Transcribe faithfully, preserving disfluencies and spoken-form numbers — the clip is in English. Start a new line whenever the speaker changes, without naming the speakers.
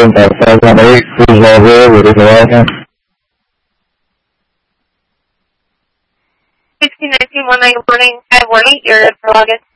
Road, five one eight, Roosevelt Road, what is the last name?
sixteen nineteen one nine four nine five one eight, you're for August.